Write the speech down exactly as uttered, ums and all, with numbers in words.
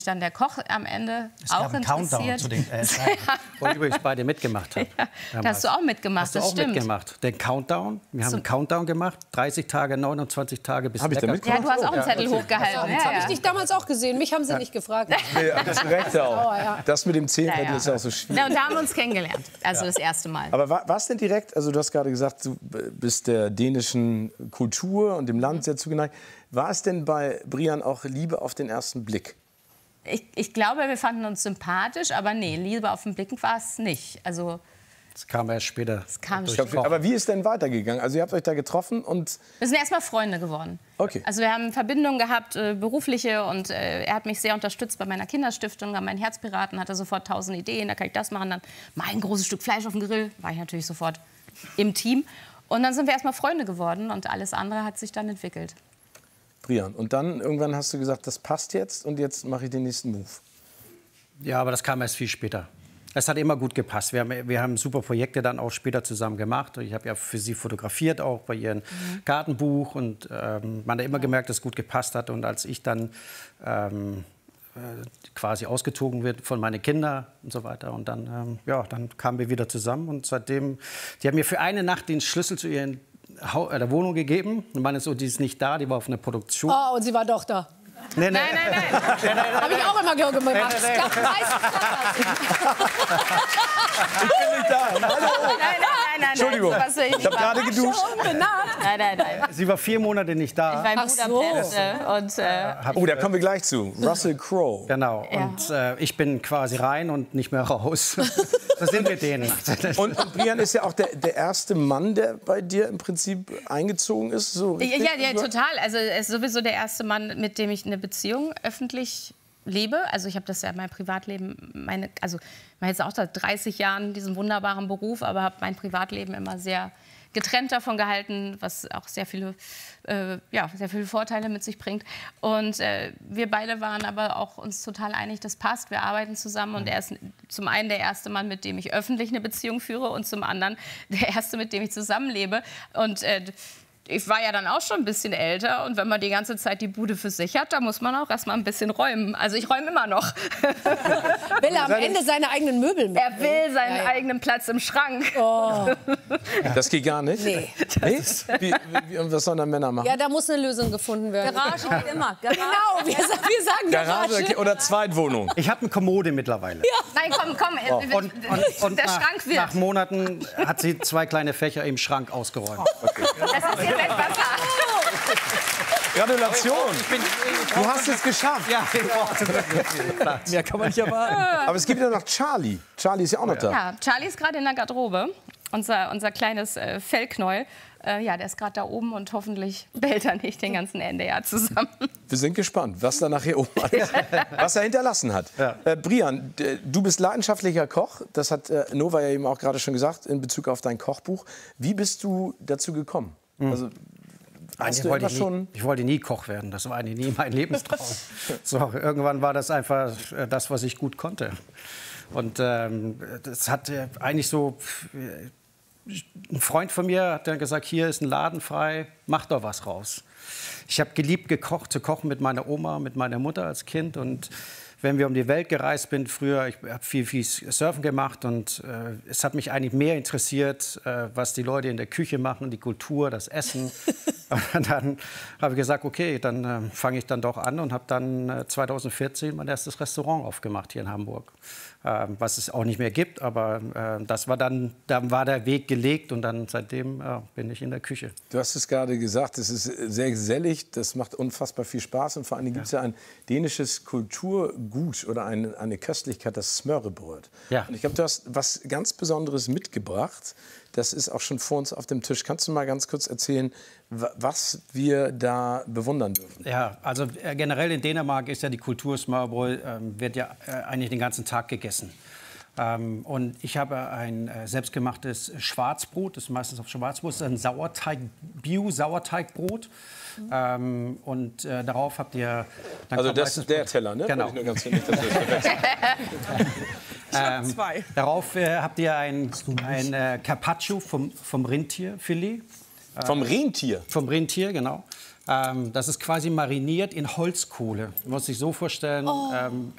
dann der Koch am Ende es auch gab einen Countdown interessiert. zu den äh, wo ich übrigens beide mitgemacht habe. Ja, da hast du auch mitgemacht, hast du das auch stimmt. mitgemacht. Den Countdown, wir haben So. einen Countdown gemacht, dreißig Tage, neunundzwanzig Tage bis Hab ich da lecker. mitgemacht? Ja, du hast auch einen Zettel Ja, hochgehalten. Das Ja, habe ich ja. dich damals auch gesehen. Mich haben sie nicht gefragt. Nee, das Rechte auch. Oh, ja. Das mit dem Zehntel Ja, ja. ist ja auch so schwierig. Na, und da haben wir uns kennengelernt, also das erste Mal. Aber war, war es denn direkt, also du hast gerade gesagt, du bist der dänischen Kultur und dem Land sehr zugeneigt. War es denn bei Brian auch Liebe auf den ersten Blick? Ich, ich glaube, wir fanden uns sympathisch, aber nee, Liebe auf den Blick war es nicht. Also, Das kam erst später. das kam durch schon. Koch. Aber wie ist denn weitergegangen? Also ihr habt euch da getroffen und... Wir sind erst mal Freunde geworden. Okay. Also wir haben Verbindungen gehabt, äh, berufliche, und äh, er hat mich sehr unterstützt bei meiner Kinderstiftung, bei meinen Herzpiraten, hatte sofort tausend Ideen, da kann ich das machen, dann mal ein großes Stück Fleisch auf dem Grill, war ich natürlich sofort im Team. Und dann sind wir erst mal Freunde geworden und alles andere hat sich dann entwickelt. Brian, und dann irgendwann hast du gesagt, das passt jetzt und jetzt mache ich den nächsten Move. Ja, aber das kam erst viel später. Es hat immer gut gepasst. Wir haben, wir haben super Projekte dann auch später zusammen gemacht. Ich habe ja für sie fotografiert, auch bei ihrem mhm. Gartenbuch. Und ähm, man hat immer gemerkt, dass es gut gepasst hat. Und als ich dann ähm, äh, quasi ausgezogen wird von meinen Kindern und so weiter. Und dann, ähm, ja, dann kamen wir wieder zusammen. Und seitdem, die haben mir für eine Nacht den Schlüssel zu ihren Ha- äh, der Wohnung gegeben. Und meine so, die ist nicht da, die war auf einer Produktion. Oh, und sie war doch da. Nee, nee. Nein, nein, nein. Habe ich auch immer gemacht. nein, nein. Ich glaub, meistens Ich bin nicht da. Hallo. Nein, nein, nein, nein. Entschuldigung, Was soll ich habe gerade geduscht. Nein, nein, nein. Sie war vier Monate nicht Ich da. war in Ach so. Budapest äh, und äh, Oh, da kommen wir gleich zu. Russell Crowe. Genau. Ja. Und äh, ich bin quasi rein und nicht mehr raus. Das sind wir denen. Und, und Brian ist ja auch der, der erste Mann, der bei dir im Prinzip eingezogen ist. So ja, richtig? ja, ja, total. Also er ist sowieso der erste Mann, mit dem ich eine Beziehung öffentlich lebe. Also ich habe das ja in meinem Privatleben, meine, also ich mache jetzt auch seit dreißig Jahren diesen wunderbaren Beruf, aber habe mein Privatleben immer sehr getrennt davon gehalten, was auch sehr viele, äh, ja, sehr viele Vorteile mit sich bringt. Und äh, wir beide waren aber auch uns total einig, das passt, wir arbeiten zusammen. Und er ist zum einen der erste Mann, mit dem ich öffentlich eine Beziehung führe, und zum anderen der erste, mit dem ich zusammenlebe. Und äh, ich war ja dann auch schon ein bisschen älter, und wenn man die ganze Zeit die Bude für sich hat, da muss man auch erst mal ein bisschen räumen. Also ich räume immer noch. will er am Ende seine eigenen Möbel mit. Er will seinen Ja, ja. eigenen Platz im Schrank. Oh. Das geht gar nicht? Nee. Nee? Wie, wie, und was sollen da Männer machen? Ja, da muss eine Lösung gefunden werden. Garage geht immer. Garage. Genau, wir, sa- wir sagen Garage. Garage oder Zweitwohnung? Ich habe eine Kommode mittlerweile. Nein, komm, komm. äh, Und, und, und der nach, Schrank wird. nach Monaten hat sie zwei kleine Fächer im Schrank ausgeräumt. Das ist jetzt etwas hart. Gratulation! Du hast es geschafft. Ja, Mehr kann man nicht erwarten. Aber es gibt ja noch Charlie. Charlie ist ja auch noch da. Ja, Charlie ist gerade in der Garderobe. Unser, unser kleines äh, Fellknäuel. Äh, ja, der ist gerade da oben, und hoffentlich bellt er nicht den ganzen Ende Jahr zusammen. Wir sind gespannt, was da nachher oben alles, was er hinterlassen hat. Ja. Äh, Brian, d- du bist leidenschaftlicher Koch. Das hat äh, Nova ja eben auch gerade schon gesagt in Bezug auf dein Kochbuch. Wie bist du dazu gekommen? Also, hast Eigentlich du wollte immer ich, nie, schon... ich wollte nie Koch werden. Das war eigentlich nie mein Lebenstraum. So, irgendwann war das einfach äh, das, was ich gut konnte. Und ähm, das hat äh, eigentlich so... Äh, ein Freund von mir hat dann gesagt, hier ist ein Laden frei, mach doch was raus. Ich habe geliebt, gekocht, zu kochen mit meiner Oma, mit meiner Mutter als Kind. Und wenn wir um die Welt gereist sind, früher, ich habe viel, viel Surfen gemacht, und äh, es hat mich eigentlich mehr interessiert, äh, was die Leute in der Küche machen, die Kultur, das Essen. Und dann habe ich gesagt, okay, dann äh, fange ich dann doch an, und habe dann äh, zweitausendvierzehn mein erstes Restaurant aufgemacht hier in Hamburg. Ähm, was es auch nicht mehr gibt, aber äh, das war dann, dann war der Weg gelegt, und dann seitdem äh, bin ich in der Küche. Du hast es gerade gesagt, es ist sehr gesellig, das macht unfassbar viel Spaß. Und vor allem gibt es ja ein dänisches Kulturgut oder eine, eine Köstlichkeit, das Smørrebrød. Ja. Und ich glaube, du hast was ganz Besonderes mitgebracht. Das ist auch schon vor uns auf dem Tisch. Kannst du mal ganz kurz erzählen, wa- was wir da bewundern dürfen? Ja, also äh, generell in Dänemark ist ja die Kultur Smørrebrød, ähm, wird ja äh, eigentlich den ganzen Tag gegessen. Ähm, und ich habe ein äh, selbstgemachtes Schwarzbrot, das ist meistens auf Schwarzbrot, das ist ein Sauerteig, Bio-Sauerteigbrot. Mhm. Ähm, und äh, darauf habt ihr... Dann Also kommt das meistens ist der Brot- Teller, ne? Genau. Wollte ich nur ganz nicht, dass wir das verwechseln. Ähm, darauf äh, habt ihr ein, ein äh, Carpaccio vom, vom Rindtierfilet. Vom Rentier? Vom Rentier, genau. Ähm, das ist quasi mariniert in Holzkohle. Man muss sich so vorstellen, Oh. ähm,